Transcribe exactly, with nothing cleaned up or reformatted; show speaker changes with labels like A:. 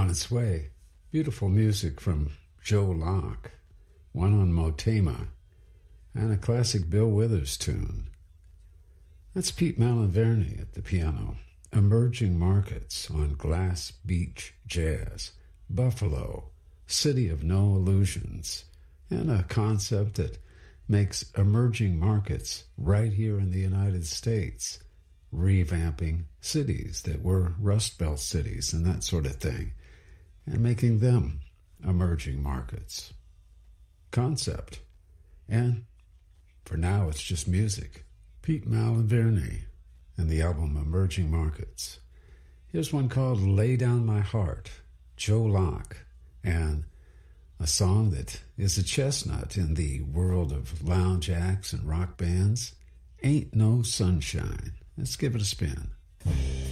A: On its way, beautiful music from Joe Locke, one on Motema, and a classic Bill Withers tune. That's Pete Malaverne at the piano. Emerging Markets on Glass Beach Jazz, Buffalo, City of No Illusions, and a concept that makes emerging markets right here in the United States, revamping cities that were Rust Belt cities and that sort of thing, and making them emerging markets. Concept. And for now, it's just music. Pete Malaverne and the album Emerging Markets. Here's one called Lay Down My Heart, Joe Locke, and a song that is a chestnut in the world of lounge acts and rock bands, Ain't No Sunshine. Let's give it a spin.